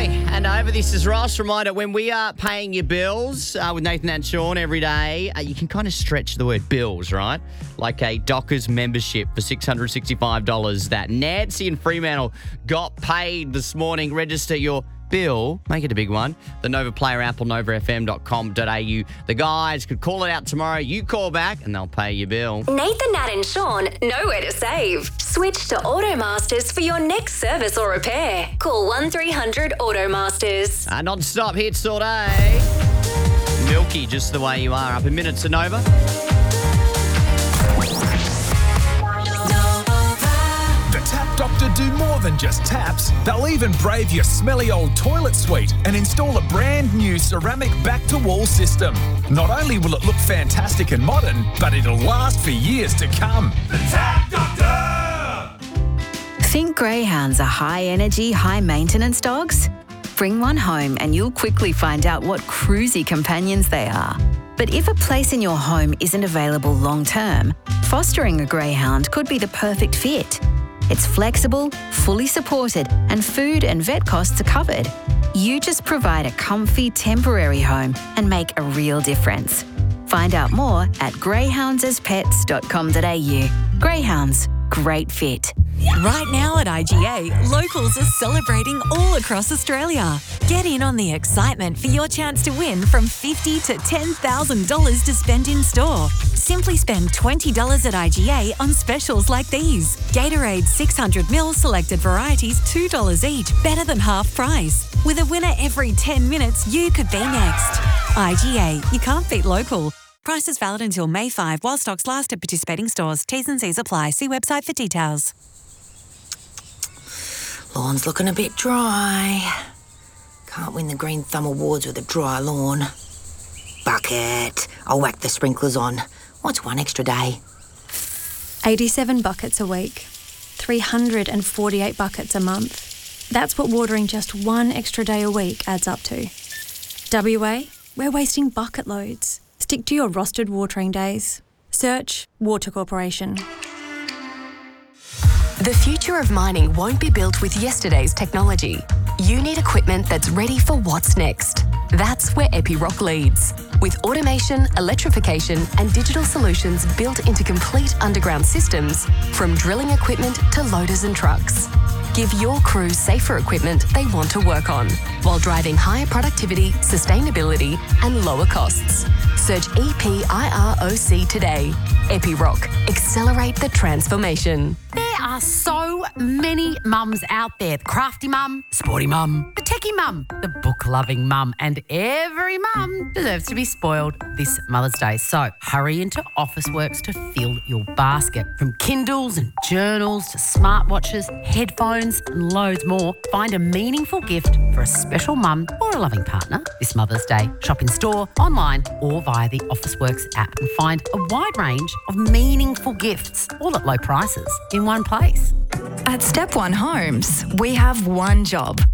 Early and over. This is Ross. Reminder, when we are paying your bills with Nathan and Sean every day, you can kind of stretch the word bills, right? Like a Dockers membership for $665 that Nancy in Fremantle got paid this morning. Register your bill, make it a big one. The Nova Player app or novafm.com.au. The guys could call it out tomorrow. You call back and they'll pay your bill. Nathan, Nat and Sean know where to save. Switch to Automasters for your next service or repair. Call 1300 Automasters. Non-stop hits all day. Milky, just the way you are. Up in minutes to Nova. Tap Doctor do more than just taps. They'll even brave your smelly old toilet suite and install a brand new ceramic back-to-wall system. Not only will it look fantastic and modern, but it'll last for years to come. The Tap Doctor! Think greyhounds are high-energy, high-maintenance dogs? Bring one home and you'll quickly find out what cruisy companions they are. But if a place in your home isn't available long-term, fostering a greyhound could be the perfect fit. It's flexible, fully supported, and food and vet costs are covered. You just provide a comfy, temporary home and make a real difference. Find out more at greyhoundsaspets.com.au. Greyhounds, great fit. Right now at IGA, locals are celebrating all across Australia. Get in on the excitement for your chance to win from $50,000 to $10,000 to spend in store. Simply spend $20 at IGA on specials like these. Gatorade 600ml selected varieties $2 each, better than half price. With a winner every 10 minutes, you could be next. IGA, you can't beat local. Prices valid until May 5 while stocks last at participating stores. T's and C's apply. See website for details. Lawn's looking a bit dry. Can't win the Green Thumb Awards with a dry lawn. Bucket. I'll whack the sprinklers on. What's one extra day? 87 buckets a week. 348 buckets a month. That's what watering just one extra day a week adds up to. WA, we're wasting bucket loads. Stick to your rostered watering days. Search Water Corporation. The future of mining won't be built with yesterday's technology. You need equipment that's ready for what's next. That's where Epiroc leads. With automation, electrification, and digital solutions built into complete underground systems, from drilling equipment to loaders and trucks. Give your crew safer equipment they want to work on, while driving higher productivity, sustainability, and lower costs. Search EPIROC today. Epiroc. Accelerate the transformation. There are so many mums out there. The crafty mum, sporty mum, the techie mum, the book-loving mum, and every mum deserves to be spoiled this Mother's Day. So hurry into Officeworks to fill your basket. From Kindles and journals to smartwatches, headphones, and loads more, find a meaningful gift for a special mum or a loving partner this Mother's Day. Shop in store, online, or via the Officeworks app and find a wide range of meaningful gifts, all at low prices, in one place. At Step One Homes, we have one job.